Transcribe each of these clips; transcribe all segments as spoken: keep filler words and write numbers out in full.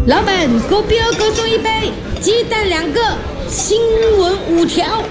老板，狗标各送一杯，鸡蛋两个，新闻五条。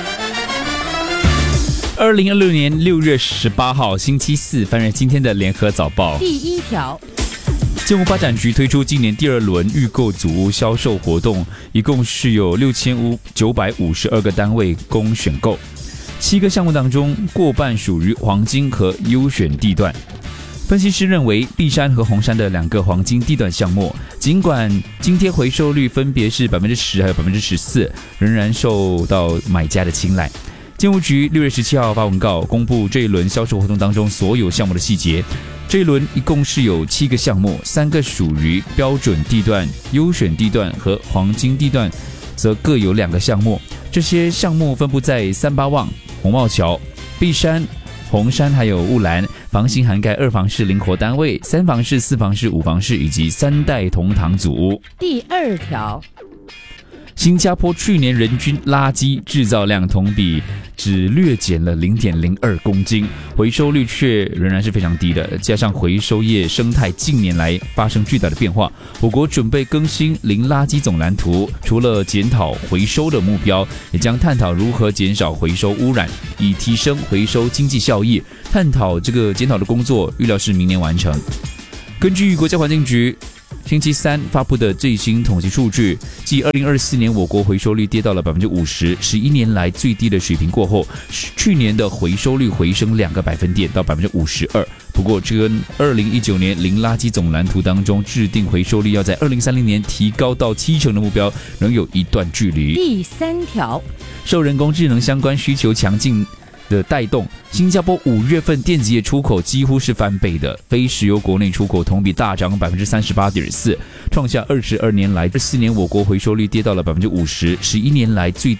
二零二六年六月十八号星期四，翻阅今天的联合早报。 第一条， 建物发展局推出今年第二轮预购组屋销售活动，一共是有六千九百五十二个单位供选购，七个项目当中过半属于黄金和优选地段。分析师认为，碧山和红山的两个黄金地段项目，尽管津贴回收率分别是 百分之十 还有 百分之十四， 仍然受到买家的青睐。建物局六月十七号发文告，公布这一轮销售活动当中所有项目的细节。这一轮一共是有七个项目，三个属于标准地段、优选地段和黄金地段，则各有两个项目。这些项目分布在三八旺、红茂桥、碧山、红山还有雾兰，房型涵盖二房式灵活单位、三房式、四房式、五房式以及三代同堂组屋。 第二条， 新加坡去年人均垃圾制造量同比只略减了 零点零二公斤，回收率却仍然是非常低的。加上回收业生态近年来发生巨大的变化，我国准备更新零垃圾总蓝图，除了检讨回收的目标，也将探讨如何减少回收污染，以提升回收经济效益。探讨这个检讨的工作预料是明年完成。根据国家环境局星期三发布的最新统计数据，继二零二四年我国回收率跌到了 百分之五十， 十一年来最低的水平过后，去年的回收率回升两个百分点到 百分之五十二。 不过这跟二零一九年零垃圾总蓝图当中制定回收率要在二零三零年提高到七成的目标仍有一段距离。 第三条， 受人工智能相关需求强劲的带动，新加坡五月份电子业出口几乎是翻倍的，非石油国内出口同比大涨 百分之三十八点四， 创下二十二年来二四年我国回收率跌到了 百分之五十， 十一年来最